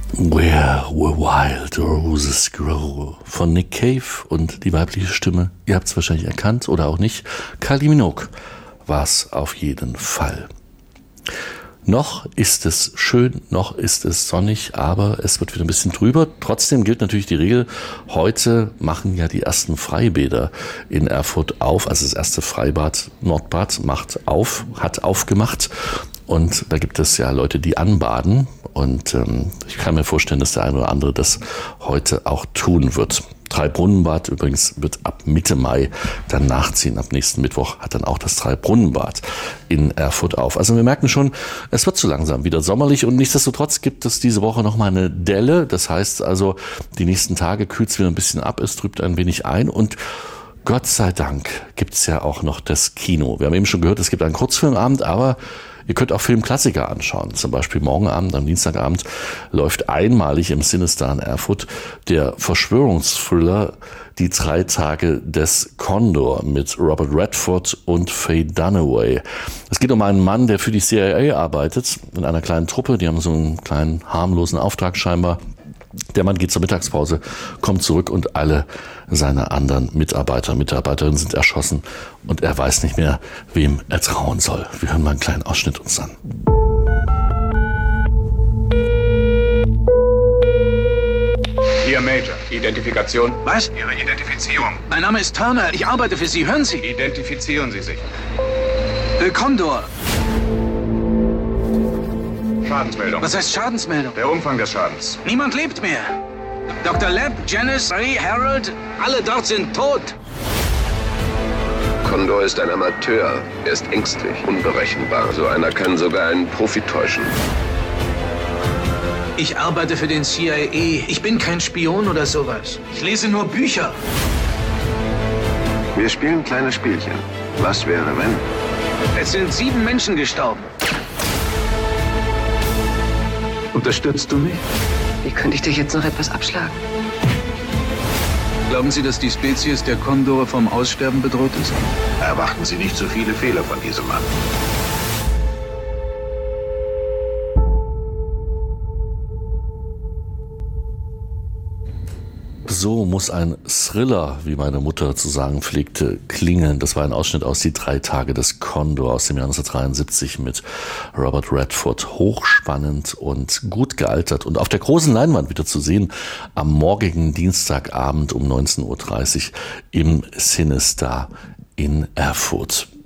Where wild roses grow von Nick Cave und die weibliche Stimme, ihr habt es wahrscheinlich erkannt oder auch nicht, Kylie Minogue war es auf jeden Fall. Noch ist es schön, noch ist es sonnig, aber es wird wieder ein bisschen trüber. Trotzdem gilt natürlich die Regel, heute machen ja die ersten Freibäder in Erfurt auf. Also das erste Freibad Nordbad hat aufgemacht. Und da gibt es ja Leute, die anbaden. Und ich kann mir vorstellen, dass der eine oder andere das heute auch tun wird. Drei-Brunnen-Bad übrigens wird ab Mitte Mai dann nachziehen. Ab nächsten Mittwoch hat dann auch das Drei-Brunnen-Bad in Erfurt auf. Also wir merken schon, es wird so langsam wieder sommerlich und nichtsdestotrotz gibt es diese Woche nochmal eine Delle. Das heißt also, die nächsten Tage kühlt es wieder ein bisschen ab, es trübt ein wenig ein und Gott sei Dank gibt es ja auch noch das Kino. Wir haben eben schon gehört, es gibt einen Kurzfilmabend, aber ihr könnt auch Filmklassiker anschauen. Zum Beispiel morgen Abend, am Dienstagabend, läuft einmalig im Cinestar in Erfurt der Verschwörungsthriller Die 3 Tage des Condor mit Robert Redford und Faye Dunaway. Es geht um einen Mann, der für die CIA arbeitet, in einer kleinen Truppe. Die haben so einen kleinen harmlosen Auftrag scheinbar. Der Mann geht zur Mittagspause, kommt zurück und alle seine anderen Mitarbeiterinnen sind erschossen und er weiß nicht mehr, wem er trauen soll. Wir hören mal einen kleinen Ausschnitt uns an. Hier, Major. Identifikation? Was? Ihre Identifizierung. Mein Name ist Turner. Ich arbeite für Sie. Hören Sie? Identifizieren Sie sich. Condor. Schadensmeldung. Was heißt Schadensmeldung? Der Umfang des Schadens. Niemand lebt mehr. Dr. Lab, Janice, Marie, Harold, alle dort sind tot. Condor ist ein Amateur. Er ist ängstlich, unberechenbar. So einer kann sogar einen Profi täuschen. Ich arbeite für den CIA. Ich bin kein Spion oder sowas. Ich lese nur Bücher. Wir spielen kleine Spielchen. Was wäre, wenn? Es sind 7 Menschen gestorben. Unterstützt du mich? Wie könnte ich dich jetzt noch etwas abschlagen? Glauben Sie, dass die Spezies der Kondore vom Aussterben bedroht ist? Erwarten Sie nicht so viele Fehler von diesem Mann. So muss ein Thriller, wie meine Mutter zu sagen pflegte, klingen. Das war ein Ausschnitt aus Die 3 Tage des Condor aus dem Jahr 1973 mit Robert Redford. Hochspannend und gut gealtert und auf der großen Leinwand wieder zu sehen am morgigen Dienstagabend um 19:30 Uhr im Cinestar in Erfurt.